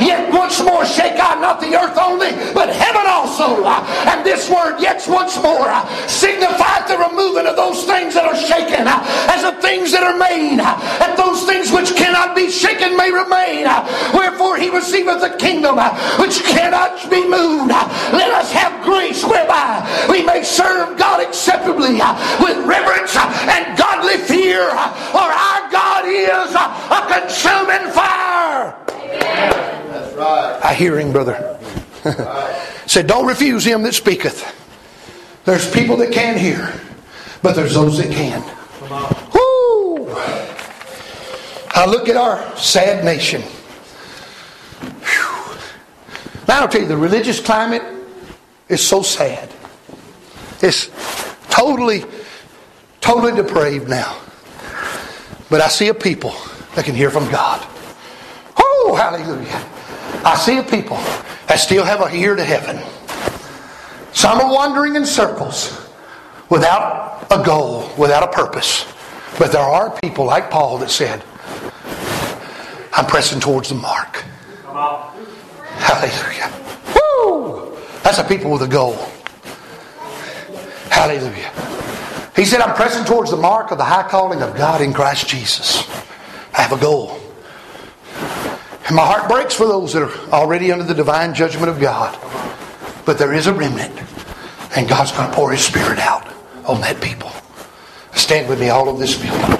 Yet once more shake I not the earth only, but heaven also. And this word, yet once more, signifieth the removing of those things that are shaken, as of things that are made, that those things which cannot be shaken may remain. Wherefore he receiveth the kingdom which cannot be moved. Let us have grace whereby we may serve God acceptably with reverence and godly fear, for our God is a consuming fire. Amen. That's right. I hear him, brother. Said, don't refuse him that speaketh. There's people that can't hear, but there's those that can. Woo! I look at our sad nation. Whew. Now I'll tell you, the religious climate is so sad. It's totally depraved now. But I see a people that can hear from God. Oh, hallelujah. I see a people that still have a ear to heaven. Some are wandering in circles without a goal, without a purpose. But there are people like Paul that said, I'm pressing towards the mark. Hallelujah. Woo! That's a people with a goal. Hallelujah. He said, I'm pressing towards the mark of the high calling of God in Christ Jesus. I have a goal. And my heart breaks for those that are already under the divine judgment of God. But there is a remnant. And God's going to pour His Spirit out on that people. Stand with me all of this building.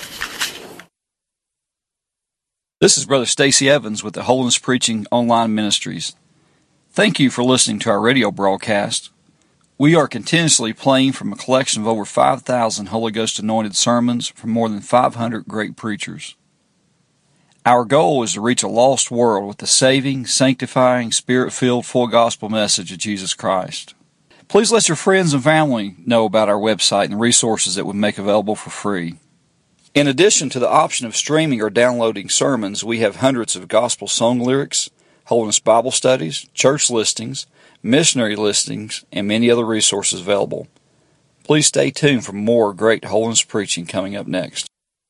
This is Brother Stacy Evans with the Holiness Preaching Online Ministries. Thank you for listening to our radio broadcast. We are continuously playing from a collection of over 5,000 Holy Ghost anointed sermons from more than 500 great preachers. Our goal is to reach a lost world with the saving, sanctifying, Spirit-filled, full gospel message of Jesus Christ. Please let your friends and family know about our website and the resources that we make available for free. In addition to the option of streaming or downloading sermons, we have hundreds of gospel song lyrics, Holiness Bible studies, church listings, missionary listings, and many other resources available. Please stay tuned for more great holiness preaching coming up next.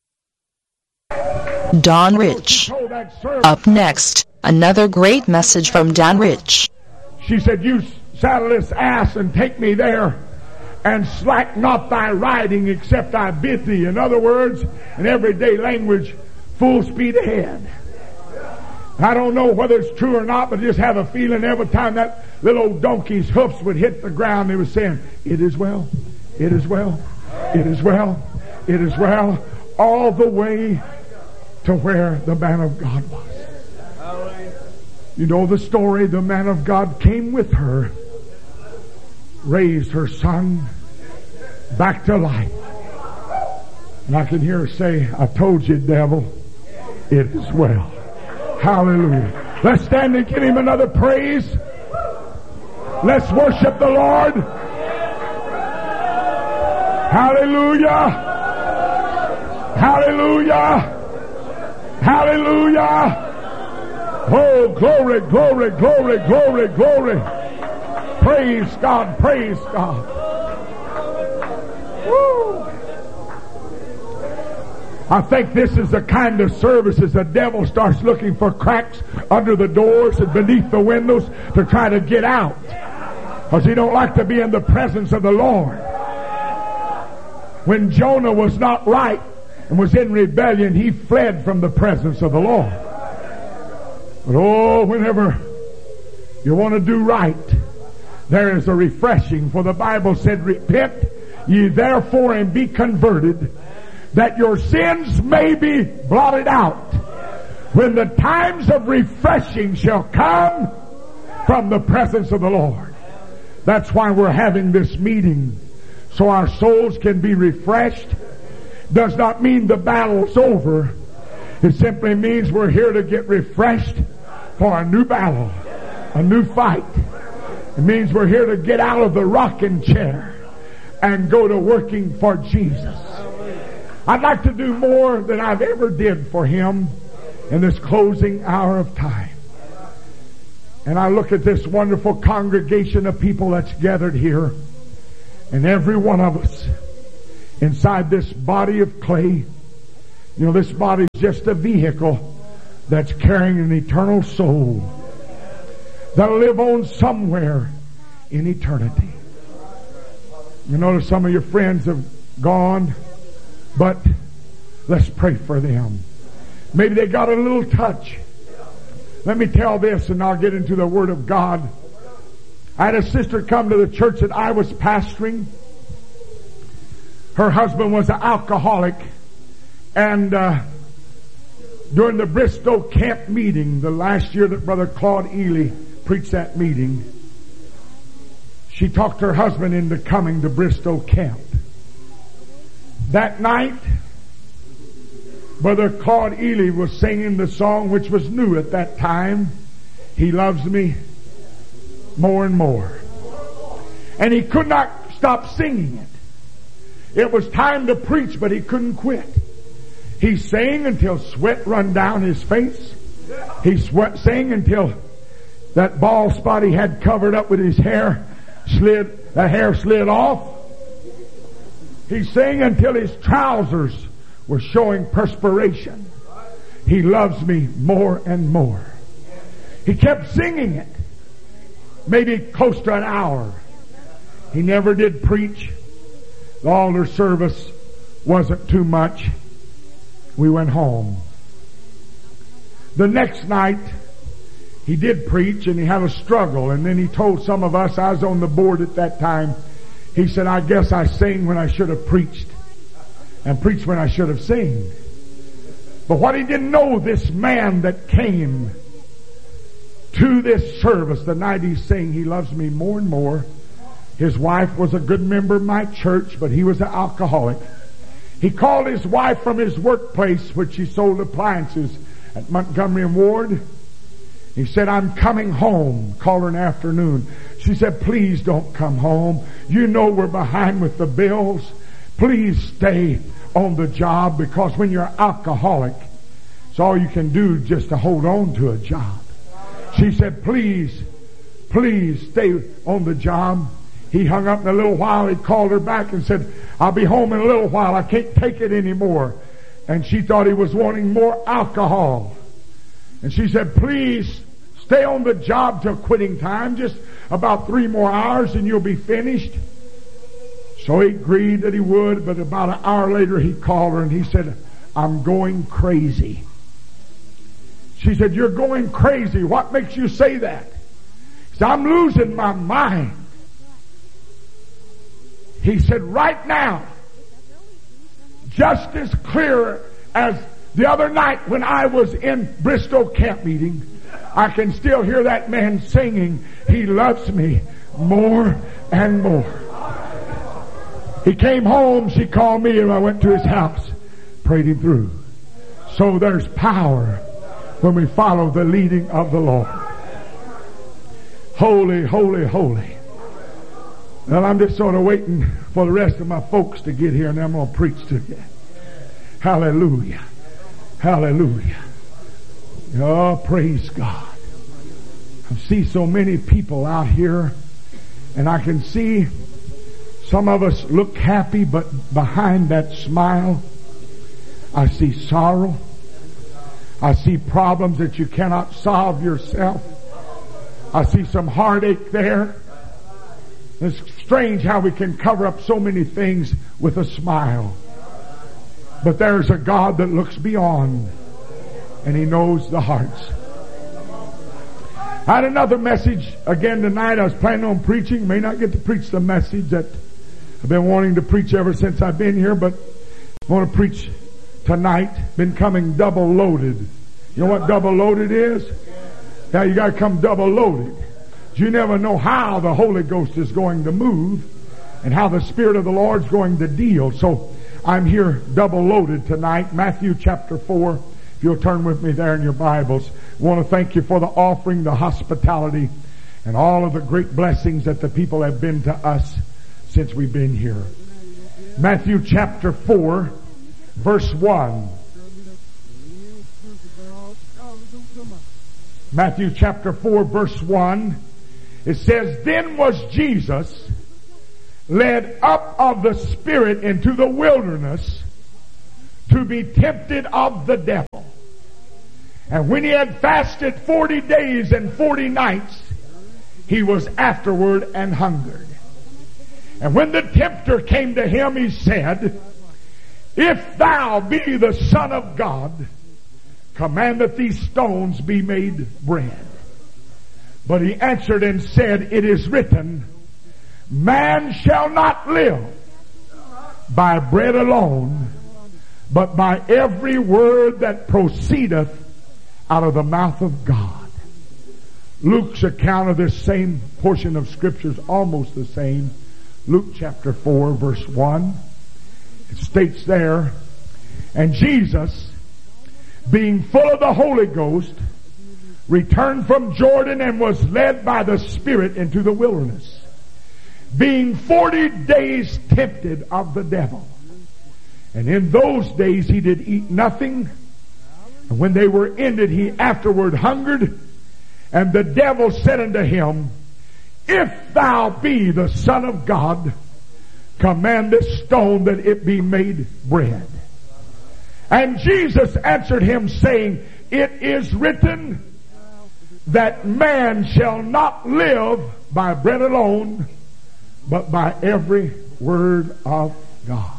Don Rich. Up next, another great message from Don Rich. She said, you saddle this ass and take me there, and slack not thy riding except I bid thee. In other words, in everyday language, full speed ahead. I don't know whether it's true or not, but I just have a feeling every time that little old donkey's hoofs would hit the ground, they were saying, it is well, it is well, it is well, it is well, all the way to where the man of God was. You know the story. The man of God came with her, raised her son back to life. And I can hear her say, I told you, devil, it is well. Hallelujah. Let's stand and give Him another praise. Let's worship the Lord. Hallelujah. Hallelujah. Hallelujah. Oh, glory, glory, glory, glory, glory. Praise God, praise God. Woo. I think this is the kind of services the devil starts looking for cracks under the doors and beneath the windows to try to get out. Because he don't like to be in the presence of the Lord. When Jonah was not right and was in rebellion, he fled from the presence of the Lord. But oh, whenever you want to do right, there is a refreshing. For the Bible said, repent ye therefore and be converted, that your sins may be blotted out, when the times of refreshing shall come from the presence of the Lord. That's why we're having this meeting, so our souls can be refreshed. Does not mean the battle's over. It simply means we're here to get refreshed for a new battle, a new fight. It means we're here to get out of the rocking chair and go to working for Jesus. I'd like to do more than I've ever did for Him in this closing hour of time. And I look at this wonderful congregation of people that's gathered here, and every one of us inside this body of clay. You know, this body is just a vehicle that's carrying an eternal soul that'll live on somewhere in eternity. You notice some of your friends have gone, but let's pray for them. Maybe they got a little touch. Let me tell this, and I'll get into the Word of God. I had a sister come to the church that I was pastoring. Her husband was an alcoholic, and during the Bristow camp meeting, the last year that Brother Claude Ely preached that meeting, she talked her husband into coming to Bristow camp. That night, Brother Claude Ely was singing the song which was new at that time, He Loves Me More and More. And he could not stop singing it. It was time to preach, but he couldn't quit. He sang until sweat run down his face. He sang until that bald spot he had covered up with his hair slid off. He sang until his trousers were showing perspiration. He loves me more and more. He kept singing it, maybe close to an hour. He never did preach. The altar service wasn't too much. We went home. The next night, he did preach, and he had a struggle, and then he told some of us, I was on the board at that time, he said, I guess I sang when I should have preached, and preached when I should have sang. But what he didn't know, this man that came to this service the night he sang, He Loves Me More and More, his wife was a good member of my church, but he was an alcoholic. He called his wife from his workplace, which he sold appliances at Montgomery and Ward. He said, I'm coming home. Called her in the afternoon. She said, please don't come home. You know we're behind with the bills. Please stay on the job, because when you're alcoholic, it's all you can do just to hold on to a job. She said, please stay on the job. He hung up in a little while. He called her back and said, I'll be home in a little while. I can't take it anymore. And she thought he was wanting more alcohol. And she said, please stay on the job till quitting time. Just about 3 more hours and you'll be finished. So he agreed that he would, but about an hour later he called her and he said, I'm going crazy. She said, you're going crazy. What makes you say that? He said, I'm losing my mind. He said, right now, just as clear as the other night when I was in Bristow camp meeting, I can still hear that man singing, He loves me more and more. He came home, she called me, and I went to his house, prayed him through. So there's power when we follow the leading of the Lord. Holy, holy, holy. Well, I'm just sort of waiting for the rest of my folks to get here, and then I'm going to preach to you. Hallelujah. Hallelujah. Oh, praise God. I see so many people out here, and I can see some of us look happy, but behind that smile, I see sorrow. I see problems that you cannot solve yourself. I see some heartache there. It's strange how we can cover up so many things with a smile. But there's a God that looks beyond, and He knows the hearts. I had another message again tonight. I was planning on preaching. May not get to preach the message that I've been wanting to preach ever since I've been here, but I want to preach tonight. Been coming double loaded. You know what double loaded is? Now you got to come double loaded. You never know how the Holy Ghost is going to move and how the Spirit of the Lord is going to deal. So I'm here double loaded tonight. Matthew chapter 4. If you'll turn with me there in your Bibles. I want to thank you for the offering, the hospitality, and all of the great blessings that the people have been to us since we've been here. Matthew chapter 4, verse 1. Matthew chapter 4, verse 1. It says, Then was Jesus led up of the Spirit into the wilderness to be tempted of the devil. And when he had fasted 40 days and 40 nights, he was afterward and hungered. And when the tempter came to him, he said, If thou be the Son of God, command that these stones be made bread. But he answered and said, It is written, Man shall not live by bread alone, but by every word that proceedeth out of the mouth of God. Luke's account of this same portion of Scripture is almost the same. Luke chapter 4, verse 1. It states there, And Jesus, being full of the Holy Ghost, returned from Jordan and was led by the Spirit into the wilderness, being 40 days tempted of the devil. And in those days he did eat nothing. And when they were ended, he afterward hungered. And the devil said unto him, If thou be the Son of God, command this stone that it be made bread. And Jesus answered him, saying, It is written that man shall not live by bread alone, but by every word of God.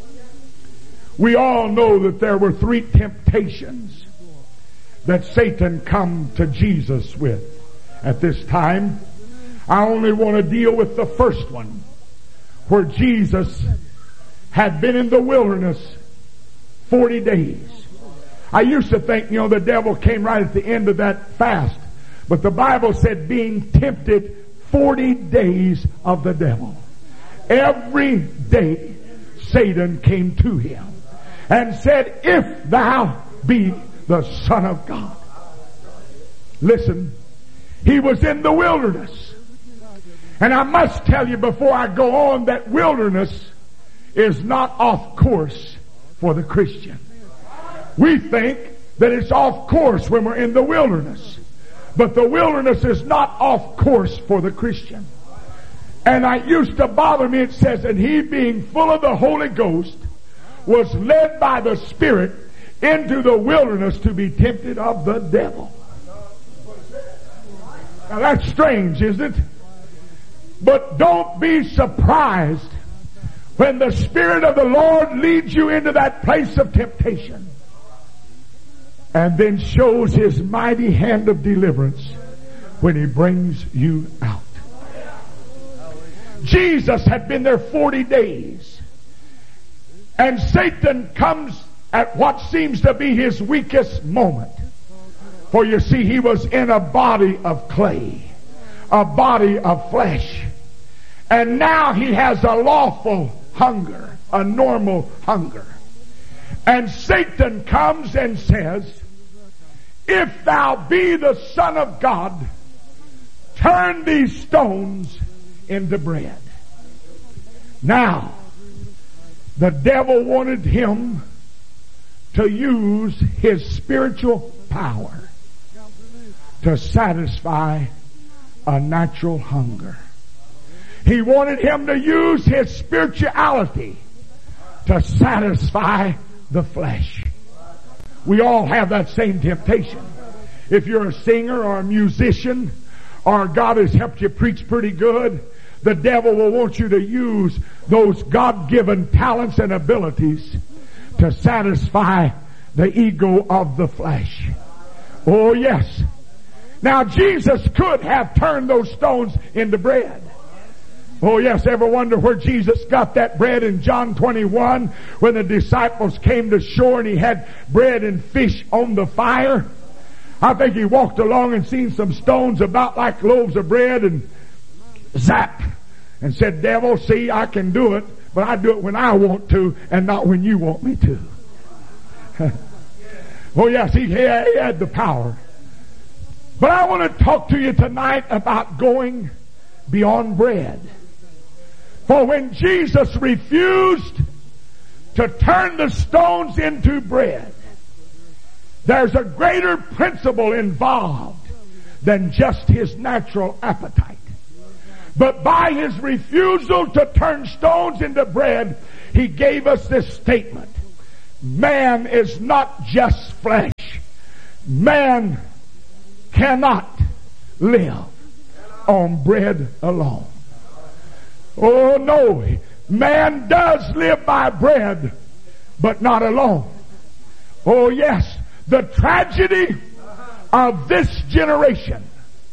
We all know that there were 3 temptations that Satan come to Jesus with at this time. I only want to deal with the first one, where Jesus had been in the wilderness 40 days. I used to think, the devil came right at the end of that fast. But the Bible said being tempted 40 days of the devil. Every day Satan came to him and said, If thou be the Son of God. Listen, he was in the wilderness. And I must tell you before I go on that wilderness is not off course for the Christian. We think that it's off course when we're in the wilderness. But the wilderness is not off course for the Christian. And it used to bother me, it says, And he being full of the Holy Ghost was led by the Spirit into the wilderness to be tempted of the devil. Now that's strange, isn't it? But don't be surprised when the Spirit of the Lord leads you into that place of temptation and then shows His mighty hand of deliverance when He brings you out. Jesus had been there 40 days, and Satan comes at what seems to be his weakest moment. For you see, he was in a body of clay, a body of flesh, and now he has a lawful hunger, a normal hunger. And Satan comes and says, If thou be the Son of God, turn these stones into bread. Now, the devil wanted him to use his spiritual power to satisfy a natural hunger. He wanted him to use his spirituality to satisfy the flesh. We all have that same temptation. If you're a singer or a musician, or God has helped you preach pretty good, the devil will want you to use those God-given talents and abilities to satisfy the ego of the flesh. Oh, yes. Now, Jesus could have turned those stones into bread. Oh, yes. Ever wonder where Jesus got that bread in John 21 when the disciples came to shore and he had bread and fish on the fire? I think he walked along and seen some stones about like loaves of bread and zap, and said, Devil, see, I can do it, but I do it when I want to and not when you want me to. Oh, yes, he had the power. But I want to talk to you tonight about going beyond bread. For when Jesus refused to turn the stones into bread, there's a greater principle involved than just his natural appetite. But by his refusal to turn stones into bread, he gave us this statement. Man is not just flesh. man cannot live on bread alone. Oh no, man does live by bread, but not alone. Oh yes, the tragedy of this generation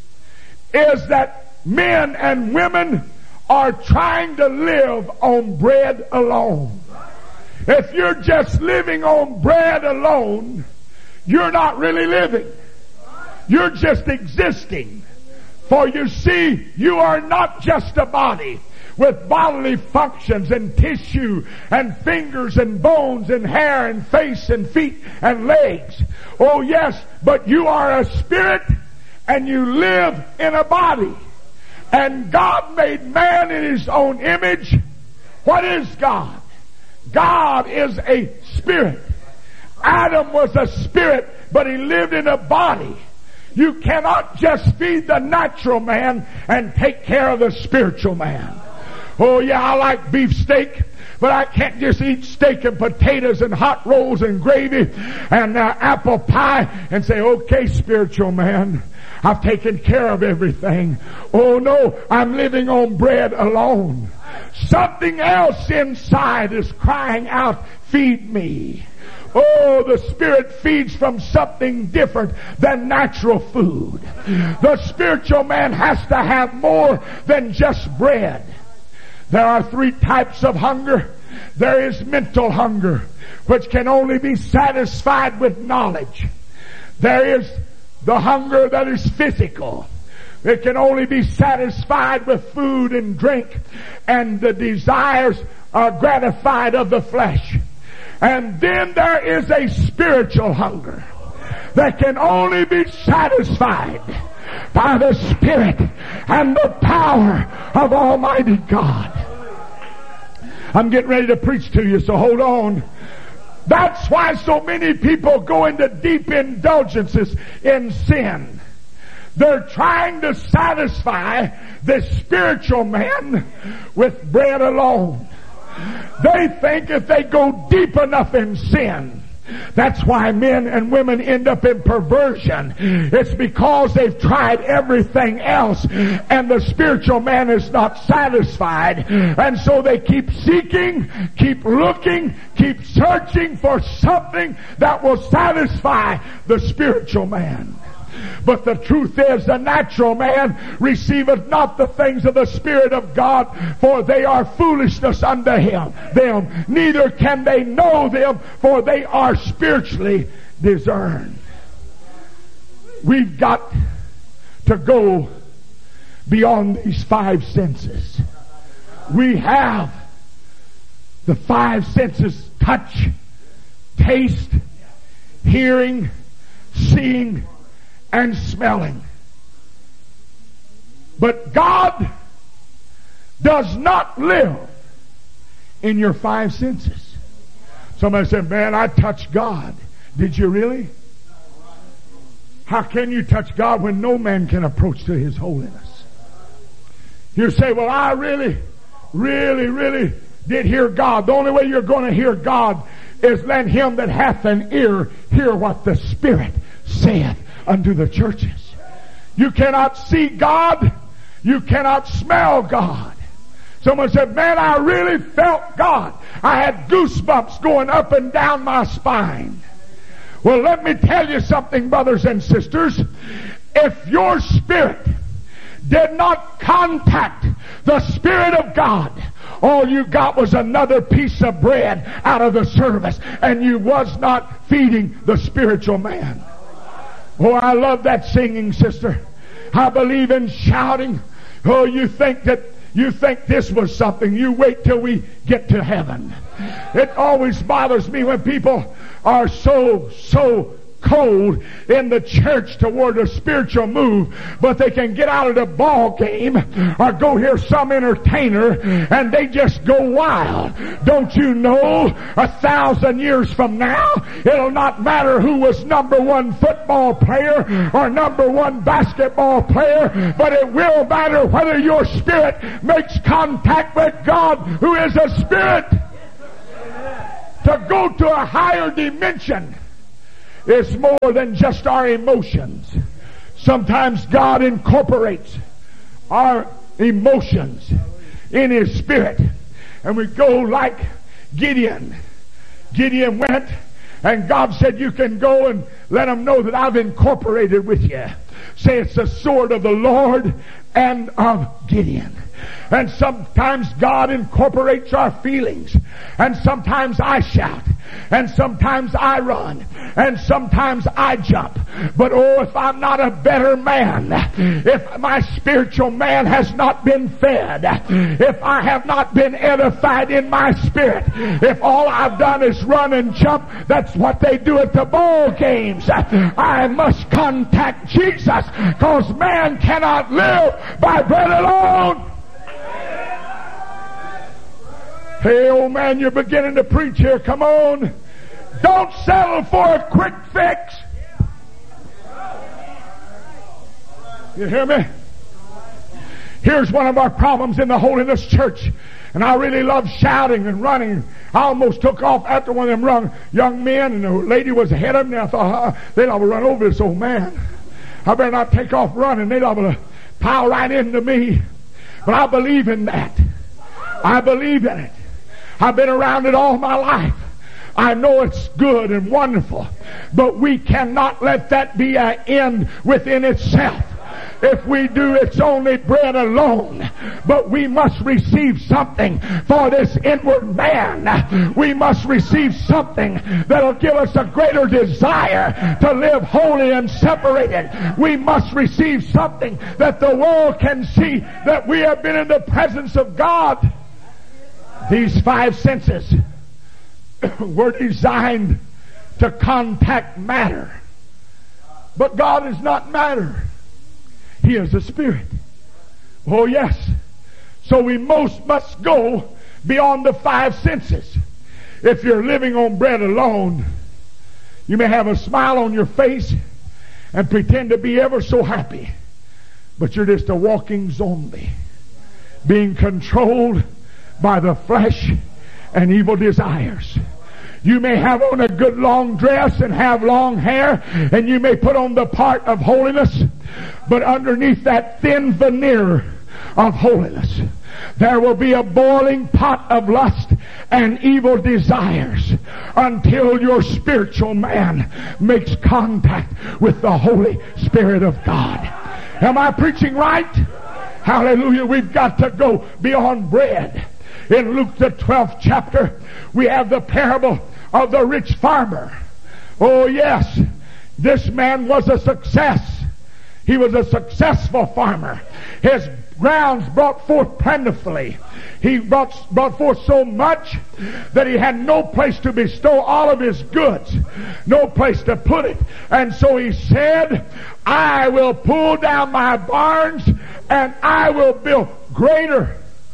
is that men and women are trying to live on bread alone. If you're just living on bread alone, you're not really living. You're just existing. For you see, you are not just a body with bodily functions and tissue and fingers and bones and hair and face and feet and legs. Oh yes, but you are a spirit and you live in a body. And God made man in His own image. What is God? God is a spirit. Adam was a spirit, but he lived in a body. You cannot just feed the natural man and take care of the spiritual man. Oh yeah, I like beefsteak, but I can't just eat steak and potatoes and hot rolls and gravy and apple pie and say, okay, spiritual man, I've taken care of everything. Oh no, I'm living on bread alone. Something else inside is crying out, feed me. Oh, the Spirit feeds from something different than natural food. The spiritual man has to have more than just bread. There are 3 types of hunger. There is mental hunger, which can only be satisfied with knowledge. There is the hunger that is physical. It can only be satisfied with food and drink, and the desires are gratified of the flesh. And then there is a spiritual hunger that can only be satisfied by the Spirit and the power of Almighty God. I'm getting ready to preach to you, so hold on. That's why so many people go into deep indulgences in sin. They're trying to satisfy the spiritual man with bread alone. They think if they go deep enough in sin, that's why men and women end up in perversion. It's because they've tried everything else and the spiritual man is not satisfied. And so they keep seeking, keep looking, keep searching for something that will satisfy the spiritual man. But the truth is, the natural man receiveth not the things of the Spirit of God, for they are foolishness unto them. Neither can they know them, for they are spiritually discerned. We've got to go beyond these 5 senses. We have the 5 senses: touch, taste, hearing, seeing, and smelling. But God does not live in your 5 senses. Somebody said, man, I touched God. Did you really? How can you touch God when no man can approach to His holiness? You say, well, I really did hear God. The only way you're going to hear God is let him that hath an ear hear what the Spirit saith unto the churches. You cannot see God. You cannot smell God. Someone said, man, I really felt God. I had goosebumps going up and down my spine. Well, let me tell you something, brothers and sisters. If your spirit did not contact the Spirit of God, all you got was another piece of bread out of the service, and you was not feeding the spiritual man. Oh, I love that singing, sister. I believe in shouting. Oh, you think this was something. You wait till we get to heaven. It always bothers me when people are so cold in the church toward a spiritual move, but they can get out of the ball game or go hear some entertainer and they just go wild. Don't you know 1,000 years from now it'll not matter who was number 1 football player or number 1 basketball player, but it will matter whether your spirit makes contact with God, who is a spirit. To go to a higher dimension is more than just our emotions. Sometimes God incorporates our emotions in His Spirit. And we go like Gideon. Gideon went, and God said, you can go and let them know that I've incorporated with you. Say it's the sword of the Lord and of Gideon. And sometimes God incorporates our feelings. And sometimes I shout. And sometimes I run. And sometimes I jump. But oh, if I'm not a better man, if my spiritual man has not been fed, if I have not been edified in my spirit, if all I've done is run and jump, that's what they do at the ball games. I must contact Jesus, because man cannot live by bread alone. Hey, old man, you're beginning to preach here. Come on. Don't settle for a quick fix. You hear me? Here's one of our problems in the Holiness Church. And I really love shouting and running. I almost took off after one of them young men, and the lady was ahead of me. I thought, they'd ought to run over this old man. I better not take off running. They'd ought to pile right into me. But I believe in that. I believe in it. I've been around it all my life. I know it's good and wonderful. But we cannot let that be an end within itself. If we do, it's only bread alone. But we must receive something for this inward man. We must receive something that'll give us a greater desire to live holy and separated. We must receive something that the world can see that we have been in the presence of God. These five senses were designed to contact matter. But God is not matter. He is a spirit. Oh yes. So we must go beyond the five senses. If you're living on bread alone, you may have a smile on your face and pretend to be ever so happy. But you're just a walking zombie, being controlled by the flesh and evil desires. You may have on a good long dress and have long hair, and you may put on the part of holiness, but underneath that thin veneer of holiness, there will be a boiling pot of lust and evil desires until your spiritual man makes contact with the Holy Spirit of God. Am I preaching right? Hallelujah. We've got to go beyond bread. In Luke the 12th chapter, we have the parable of the rich farmer. Oh yes, this man was a success. He was a successful farmer. His grounds brought forth plentifully. He brought forth so much that he had no place to bestow all of his goods, no place to put it. And so he said, I will pull down my barns and I will build greater.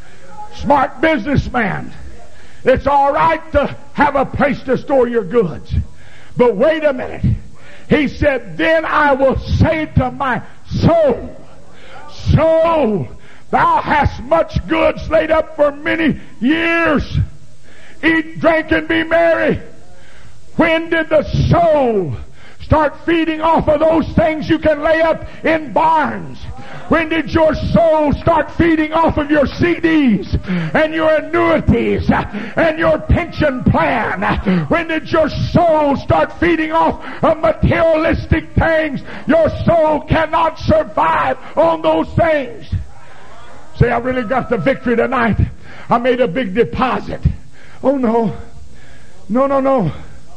Smart businessman. It's all right to have a place to store your goods. But wait a minute. He said, then I will say to my soul, soul, thou hast much goods laid up for many years. Eat, drink, and be merry. When did the soul start feeding off of those things you can lay up in barns? When did your soul start feeding off of your CDs and your annuities and your pension plan? When did your soul start feeding off of materialistic things? Your soul cannot survive on those things. Say, I really got the victory tonight. I made a big deposit. Oh no. No.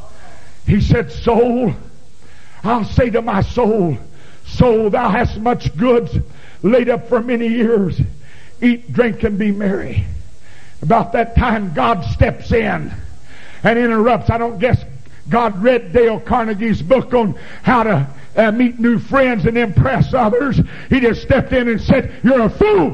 He said, soul, I'll say to my soul, soul, thou hast much goods laid up for many years. Eat, drink, and be merry. About that time, God steps in and interrupts. I don't guess God read Dale Carnegie's book on how to meet new friends and impress others. He just stepped in and said, you're a fool.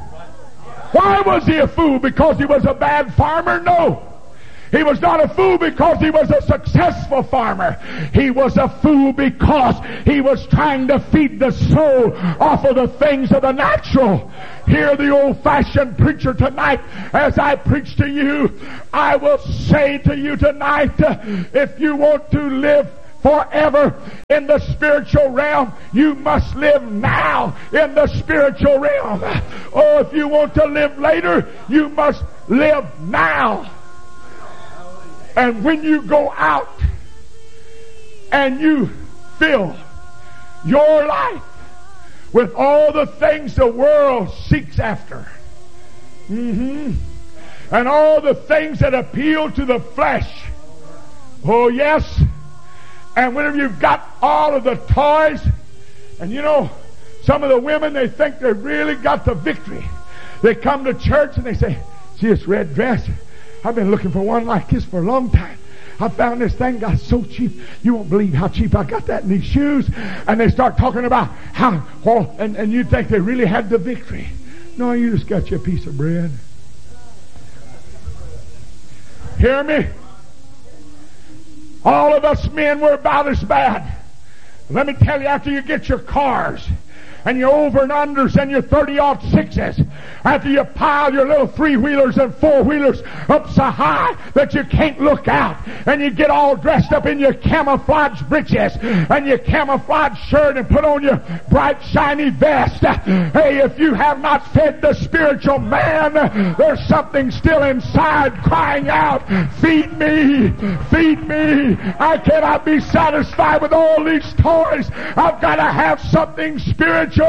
Why was he a fool? Because he was a bad farmer? No. He was not a fool because he was a successful farmer. He was a fool because he was trying to feed the soul off of the things of the natural. Hear the old-fashioned preacher tonight as I preach to you. I will say to you tonight, if you want to live forever in the spiritual realm. You must live now in the spiritual realm. Oh, if you want to live later, you must live now. And when you go out and you fill your life with all the things the world seeks after, and all the things that appeal to the flesh, oh yes, and whenever you've got all of the toys, and you know, some of the women, they think they really got the victory. They come to church and they say, see this red dress? I've been looking for one like this for a long time. I found this thing got so cheap. You won't believe how cheap I got that in these shoes. And they start talking about how, well, and you think they really had the victory. No, you just got you a piece of bread. Hear me? All of us men were about as bad. Let me tell you, after you get your cars and your over and unders and your 30-06s, after you pile your little 3-wheelers and 4-wheelers up so high that you can't look out, and you get all dressed up in your camouflage breeches and your camouflage shirt and put on your bright shiny vest, hey, if you have not fed the spiritual man, there's something still inside crying out, feed me, feed me. I cannot be satisfied with all these toys. I've got to have something spiritual.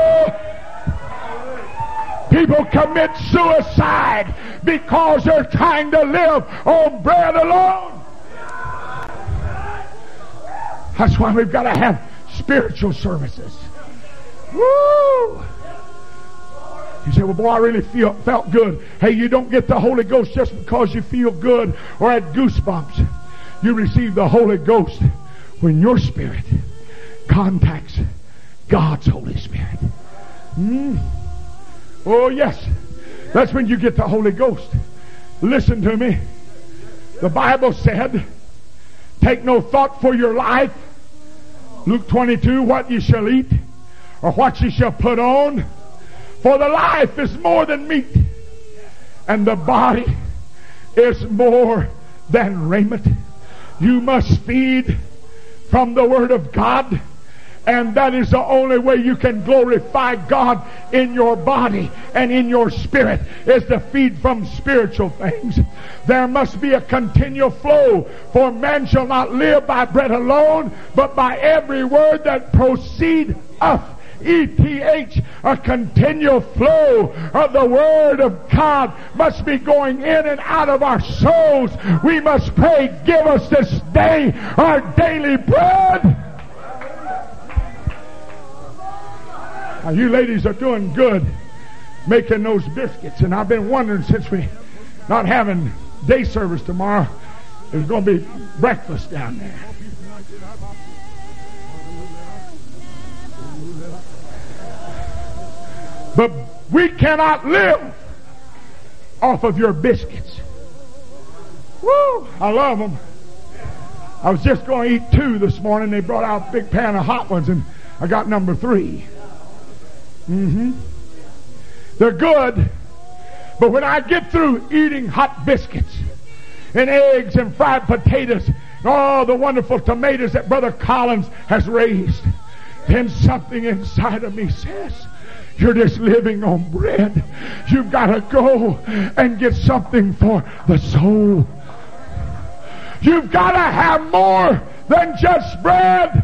People commit suicide because they're trying to live on bread alone. That's why we've got to have spiritual services. Woo! You say, well, boy, I really felt good. Hey, you don't get the Holy Ghost just because you feel good or had goosebumps. You receive the Holy Ghost when your spirit contacts God's Holy Spirit. Oh, yes. That's when you get the Holy Ghost. Listen to me. The Bible said, take no thought for your life. Luke 22, what you shall eat or what you shall put on. For the life is more than meat, and the body is more than raiment. You must feed from the Word of God. And that is the only way you can glorify God in your body and in your spirit, is to feed from spiritual things. There must be a continual flow, for man shall not live by bread alone, but by every word that proceedeth. ETH, a continual flow of the Word of God must be going in and out of our souls. We must pray, give us this day our daily bread. Now, you ladies are doing good making those biscuits, and I've been wondering, since we're not having day service tomorrow, there's going to be breakfast down there. But we cannot live off of your biscuits. Woo! I love them. I was just going to eat 2 this morning. They brought out a big pan of hot ones, and I got number 3. They're good, but when I get through eating hot biscuits and eggs and fried potatoes and all the wonderful tomatoes that Brother Collins has raised, then something inside of me says, you're just living on bread. You've got to go and get something for the soul. You've got to have more than just bread.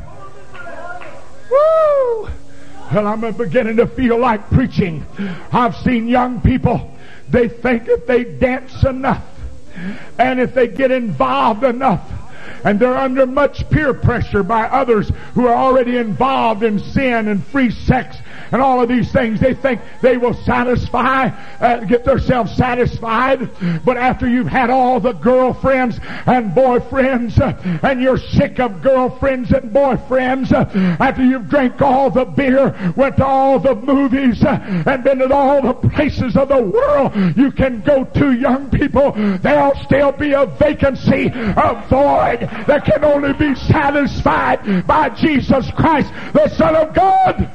Woo! Well, I'm beginning to feel like preaching. I've seen young people, they think if they dance enough and if they get involved enough, and they're under much peer pressure by others who are already involved in sin and free sex and all of these things, they think they will get themselves satisfied. But after you've had all the girlfriends and boyfriends, and you're sick of girlfriends and boyfriends, after you've drank all the beer, went to all the movies, and been to all the places of the world you can go to, young people, there'll still be a vacancy, a void that can only be satisfied by Jesus Christ, the Son of God.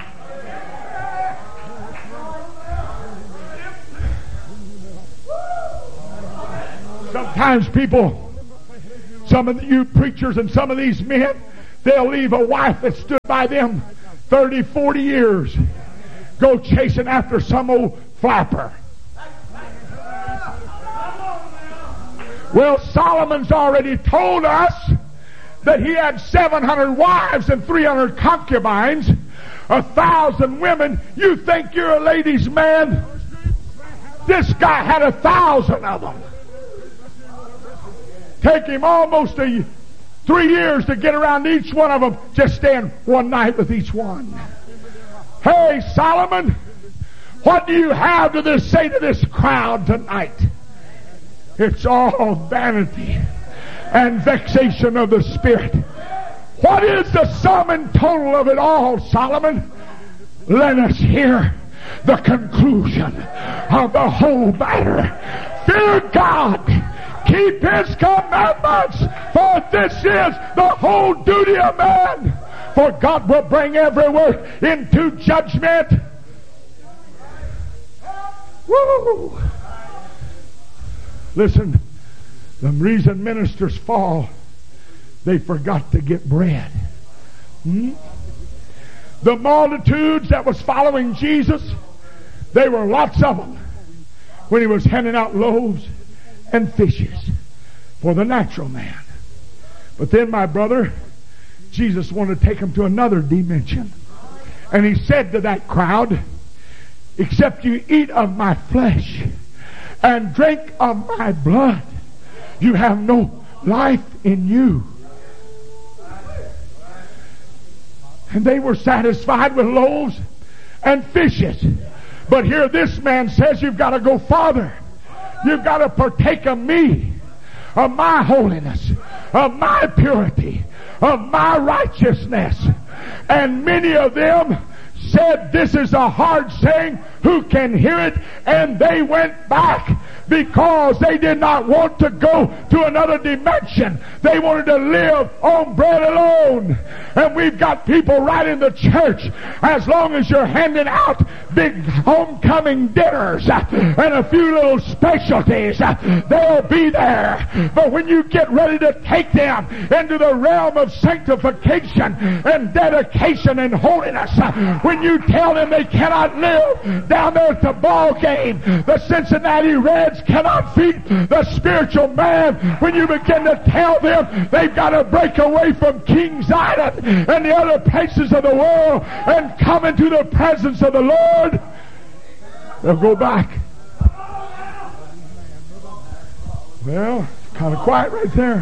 Sometimes people, some of you preachers and some of these men, They'll leave a wife that stood by them 30, 40 years. Go chasing after some old flapper. Well, Solomon's already told us that he had 700 wives and 300 concubines, 1,000 women. You think you're a ladies' man? This guy had 1,000 of them. Take him almost 3 years to get around each one of them, just staying one night with each one. Hey, Solomon, what do you have to say to this crowd tonight? It's all vanity and vexation of the spirit. What is the sum and total of it all, Solomon? Let us hear the conclusion of the whole matter. Fear God, keep His commandments, for this is the whole duty of man. For God will bring every work into judgment. Woo! Listen, the reason ministers fall, they forgot to get bread. The multitudes that was following Jesus, they were lots of them when He was handing out loaves and fishes for the natural man. But then, my brother, Jesus wanted to take them to another dimension. And He said to that crowd, except you eat of my flesh and drink of my blood, you have no life in you. And they were satisfied with loaves and fishes. But here this man says you've got to go farther. You've got to partake of me, of my holiness, of my purity, of my righteousness. And many of them said, this is a hard saying, who can hear it? And they went back because they did not want to go to another dimension. They wanted to live on bread alone. And we've got people right in the church, as long as you're handing out big homecoming dinners and a few little specialties, they'll be there. But when you get ready to take them into the realm of sanctification and dedication and holiness, when you tell them they cannot live down there at the ball game, the Cincinnati Reds cannot feed the spiritual man, when you begin to tell them they've got to break away from Kings Island and the other places of the world and come into the presence of the Lord, they'll go back. Well, kind of quiet right there.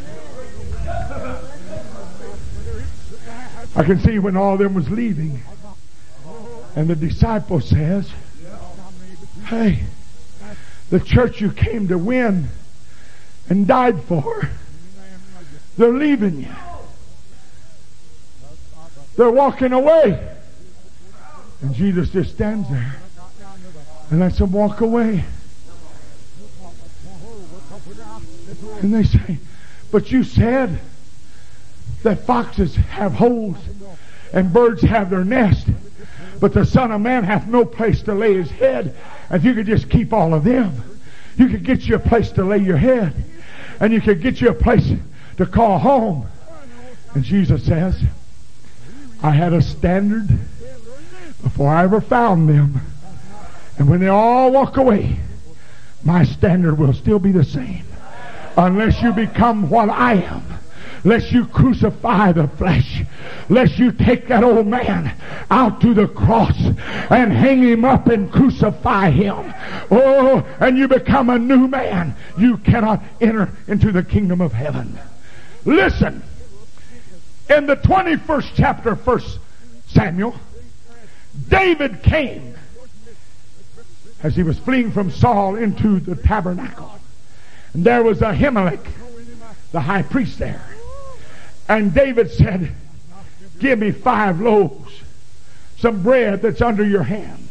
I can see when all of them was leaving, and the disciple says, hey, the church you came to win and died for, they're leaving you. They're walking away. And Jesus just stands there and lets them walk away. And they say, but you said that foxes have holes and birds have their nest, but the Son of Man hath no place to lay his head. If you could just keep all of them, you could get you a place to lay your head, and you could get you a place to call home. And Jesus says, I had a standard before I ever found them, and when they all walk away, my standard will still be the same, unless you become what I am. Lest you crucify the flesh, lest you take that old man out to the cross and hang him up and crucify him. Oh, and you become a new man. You cannot enter into the kingdom of heaven. Listen, in the 21st chapter of 1 Samuel, David came as he was fleeing from Saul into the tabernacle. And there was Ahimelech, the high priest there. And David said, give me 5 loaves, some bread that's under your hand.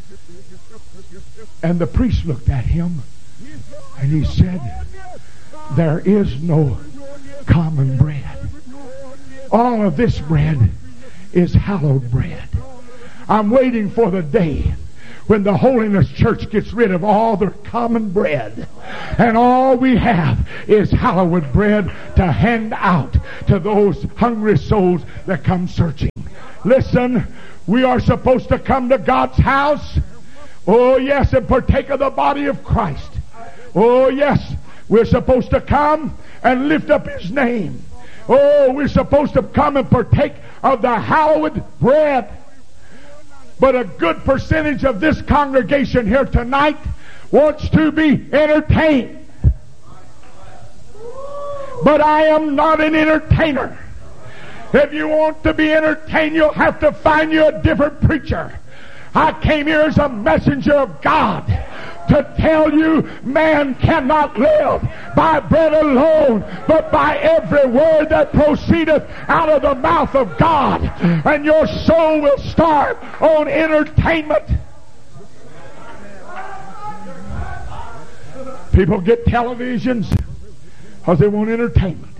And the priest looked at him and he said, there is no common bread. All of this bread is hallowed bread. I'm waiting for the day when the Holiness Church gets rid of all their common bread, and all we have is hallowed bread to hand out to those hungry souls that come searching. Listen, we are supposed to come to God's house, oh yes, and partake of the body of Christ. Oh yes, we're supposed to come and lift up His name. Oh, we're supposed to come and partake of the hallowed bread. But a good percentage of this congregation here tonight wants to be entertained. But I am not an entertainer. If you want to be entertained, you'll have to find you a different preacher. I came here as a messenger of God to tell you man cannot live by bread alone, but by every word that proceedeth out of the mouth of God. And your soul will starve on entertainment. People get televisions because they want entertainment.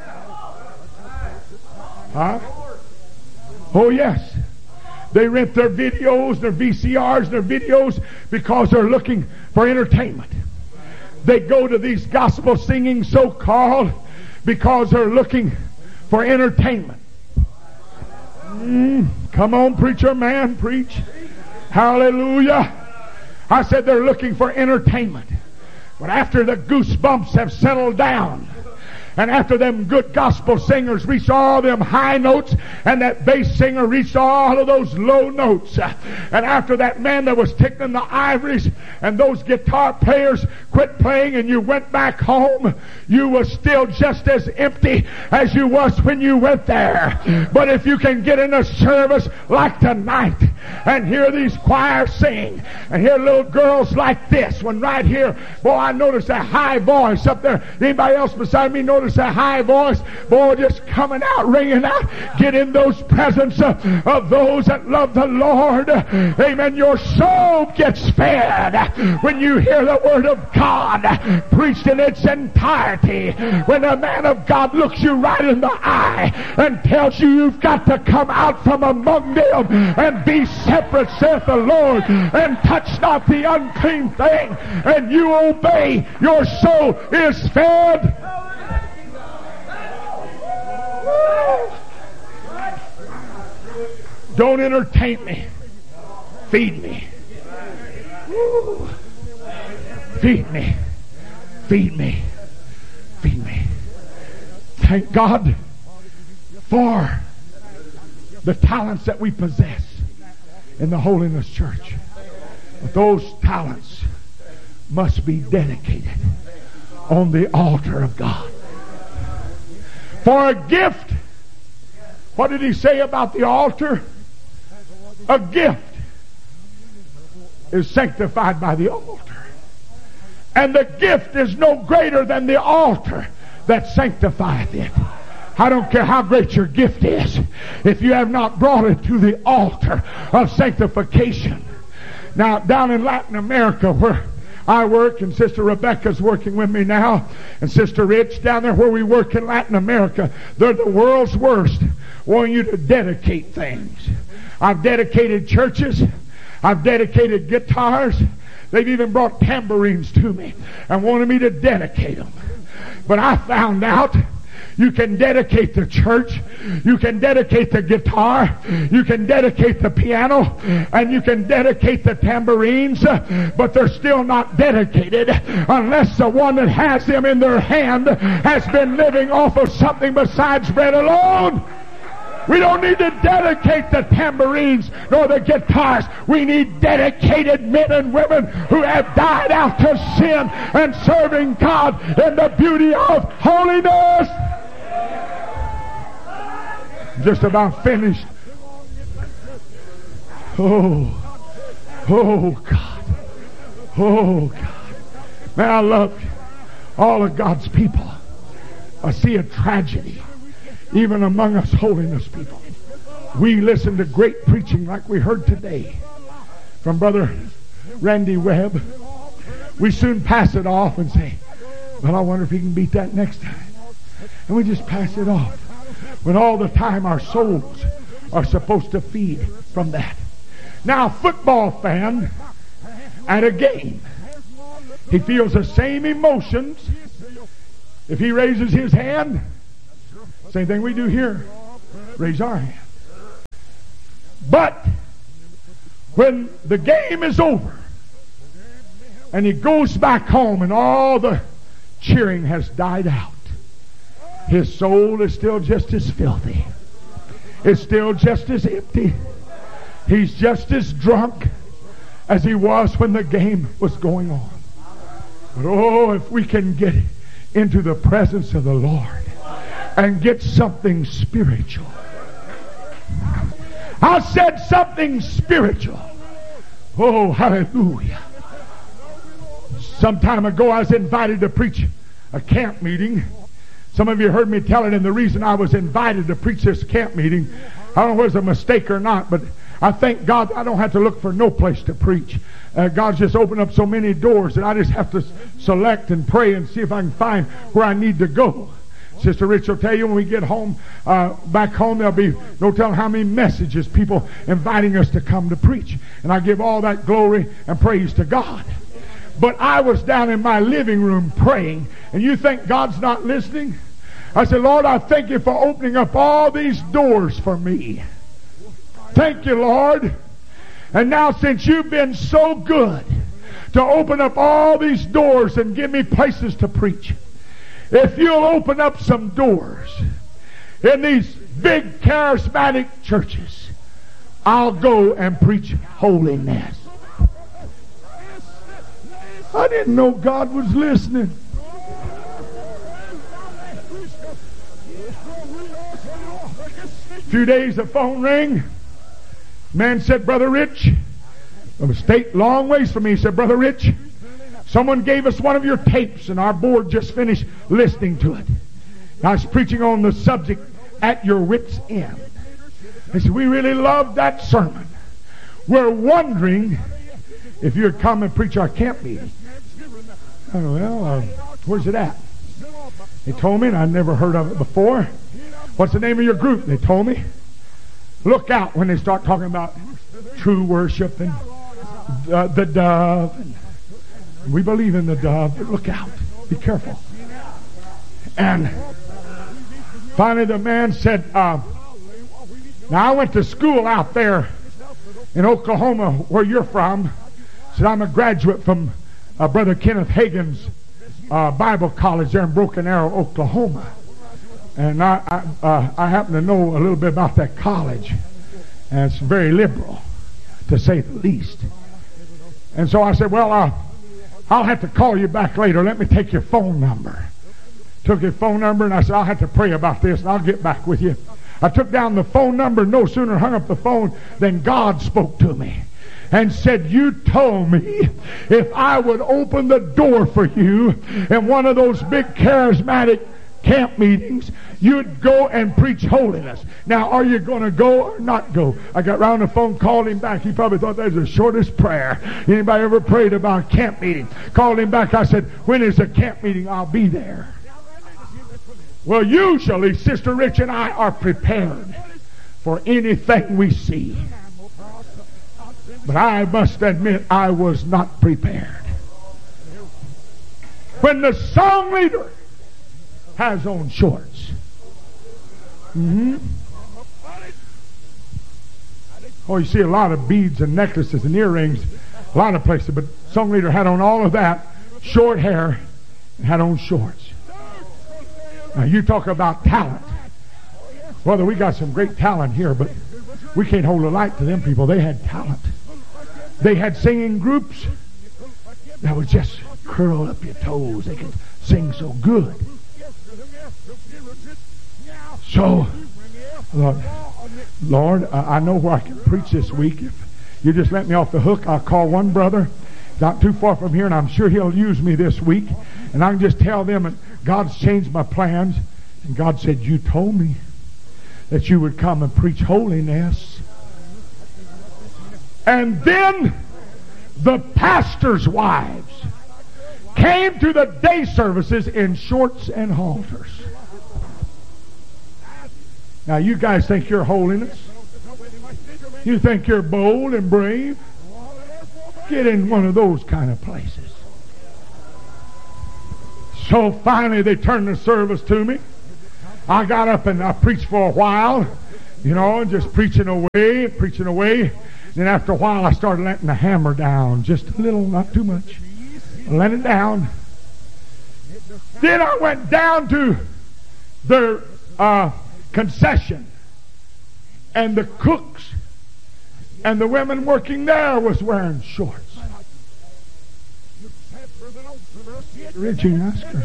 Huh? Oh yes. They rent their videos, their VCRs, their videos because they're looking for entertainment. They go to these gospel singing so-called because they're looking for entertainment. Come on, preacher man, preach. Hallelujah. I said they're looking for entertainment. But after the goosebumps have settled down, and after them good gospel singers reach all them high notes, and that bass singer reached all of those low notes, and after that man that was tickling the ivories and those guitar players quit playing and you went back home, you were still just as empty as you was when you went there. But if you can get in a service like tonight and hear these choirs sing and hear little girls like this one right here, boy, I noticed that high voice up there. Anybody else beside me notice that high voice? Boy, just coming out, ringing out. Get in those presence of those that love the Lord. Amen. Your soul gets fed when you hear the Word of God preached in its entirety. When a man of God looks you right in the eye and tells you you've got to come out from among them and be separate, saith the Lord, and touch not the unclean thing, and you obey, your soul is fed. Don't entertain me. Feed me. Feed me. Feed me. Feed me. Thank God for the talents that we possess in the Holiness Church. But those talents must be dedicated on the altar of God. For a gift, what did he say about the altar? A gift is sanctified by the altar. And the gift is no greater than the altar that sanctifieth it. I don't care how great your gift is, if you have not brought it to the altar of sanctification. Now, down in Latin America where I work, and Sister Rebecca's working with me now, and Sister Rich, down there where we work in Latin America, they're the world's worst, wanting you to dedicate things. I've dedicated churches. I've dedicated guitars. They've even brought tambourines to me and wanted me to dedicate them. But I found out you can dedicate the church, you can dedicate the guitar, you can dedicate the piano, and you can dedicate the tambourines, but they're still not dedicated unless the one that has them in their hand has been living off of something besides bread alone. We don't need to dedicate the tambourines nor the guitars. We need dedicated men and women who have died out to sin and serving God in the beauty of holiness. Just about finished. Oh God. Oh God. Man, I love all of God's people. I see a tragedy even among us holiness people. We listen to great preaching like we heard today from Brother Randy Webb. We soon pass it off and say, well, I wonder if he can beat that next time. And we just pass it off, when all the time our souls are supposed to feed from that. Now, a football fan at a game. He feels the same emotions. If he raises his hand, same thing we do here, raise our hand. But when the game is over and he goes back home and all the cheering has died out, his soul is still just as filthy. It's still just as empty. He's just as drunk as he was when the game was going on. But oh, if we can get into the presence of the Lord and get something spiritual. I said something spiritual. Oh, hallelujah. Some time ago I was invited to preach a camp meeting. Some of you heard me tell it, and the reason I was invited to preach this camp meeting, I don't know if it was a mistake or not, but I thank God I don't have to look for no place to preach. God's just opened up so many doors that I just have to select and pray and see if I can find where I need to go. Sister Rich will tell you when we get home, back home, there'll be no telling how many messages, people inviting us to come to preach. And I give all that glory and praise to God. But I was down in my living room praying, and you think God's not listening? I said, Lord, I thank you for opening up all these doors for me. Thank you, Lord. And now since you've been so good to open up all these doors and give me places to preach, if you'll open up some doors in these big charismatic churches, I'll go and preach holiness. I didn't know God was listening. A few days the phone rang. Man said, Brother Rich, from a state long ways from me, he said, Brother Rich, someone gave us one of your tapes and our board just finished listening to it. I was preaching on the subject, At Your Wit's End. They said, we really loved that sermon. We're wondering if you'd come and preach our camp meeting. Well, where's it at? They told me, and I'd never heard of it before. What's the name of your group? They told me. Look out when they start talking about true worship and the dove. And we believe in the dove, but look out. Be careful. And finally the man said, now I went to school out there in Oklahoma where you're from. Said I'm a graduate from Brother Kenneth Hagin's Bible College there in Broken Arrow, Oklahoma. And I happen to know a little bit about that college. And it's very liberal, to say the least. And so I said, well, I'll have to call you back later. Let me take your phone number. Took his phone number, and I said, I'll have to pray about this, and I'll get back with you. I took down the phone number, no sooner hung up the phone than God spoke to me and said, you told me if I would open the door for you in one of those big charismatic camp meetings, you'd go and preach holiness. Now, are you going to go or not go? I got round the phone, called him back. He probably thought that was the shortest prayer anybody ever prayed about a camp meeting. Called him back. I said, when is the camp meeting? I'll be there. Well, usually Sister Rich and I are prepared for anything we see. But I must admit I was not prepared. When the song leader has on shorts. Oh, you see a lot of beads and necklaces and earrings, a lot of places, but song leader had on all of that, short hair, and had on shorts. Now you talk about talent. Brother, we got some great talent here, but we can't hold a light to them people. They had talent. They had singing groups that would just curl up your toes. They could sing so good. So, Lord, I know where I can preach this week. If you just let me off the hook, I'll call one brother not too far from here, and I'm sure he'll use me this week. And I can just tell them that God's changed my plans. And God said, you told me that you would come and preach holiness. And then the pastors' wives came to the day services in shorts and halters. Now you guys think you're holiness? You think you're bold and brave? get in one of those kind of places. So finally they turned the service to me. I got up and I preached for a while, you know, just preaching away. Then after a while I started letting the hammer down, just a little, not too much. I let it down. Then I went down to their concession, and the cooks and the women working there was wearing shorts. Richie asked her.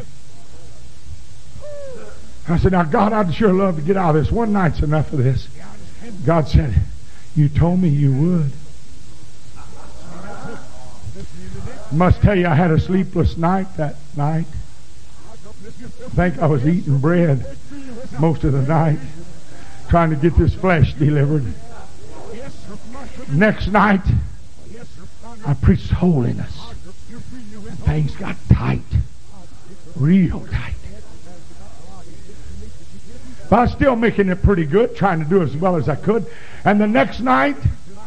I said, now God, I'd sure love to get out of this. One night's enough of this. God said, you told me you would. Must tell you, I had a sleepless night that night. I think I was eating bread most of the night, trying to get this flesh delivered. Next night, I preached holiness. Things got tight, real tight. But I was still making it pretty good, trying to do as well as I could. And the next night,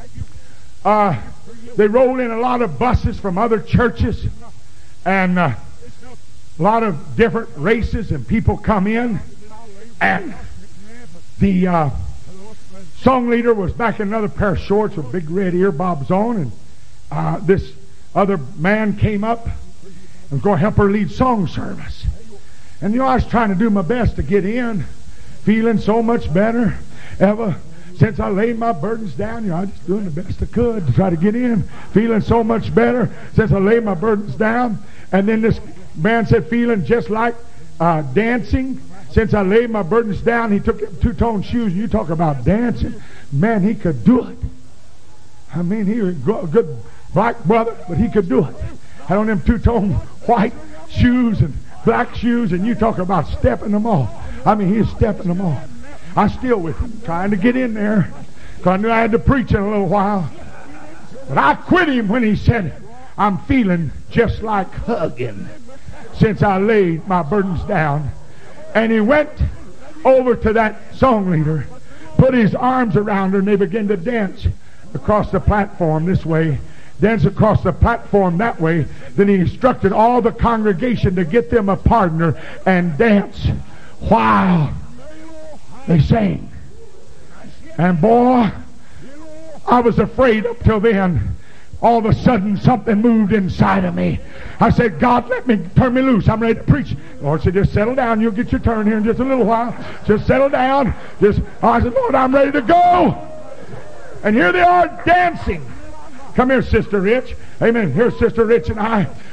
they rolled in a lot of buses from other churches, and a lot of different races, and people come in. And the song leader was back in another pair of shorts with big red earbobs on, and this other man came up and was going to help her lead song service. And you know, I was trying to do my best to get in, feeling so much better ever since I laid my burdens down. You know, I was just doing the best I could to try to get in, feeling so much better since I laid my burdens down. And then this man said, feeling just like dancing since I laid my burdens down. He took two-tone shoes, and you talk about dancing. Man, he could do it. I mean, he was a good black brother, but he could do it. Had on them two-tone white shoes and black shoes, and you talk about stepping them off. I mean, he was stepping them off. I'm still with him, trying to get in there, because I knew I had to preach in a little while. But I quit him when he said, I'm feeling just like hugging since I laid my burdens down. And he went over to that song leader, put his arms around her, and they began to dance across the platform this way, dance across the platform that way. Then he instructed all the congregation to get them a partner and dance while they sang. And boy, I was afraid up till then. All of a sudden something moved inside of me. I said, God, turn me loose. I'm ready to preach. The Lord said, just settle down. You'll get your turn here in just a little while. Just settle down. I said, Lord, I'm ready to go. And here they are dancing. Come here, Sister Rich. Amen. Here's Sister Rich and I.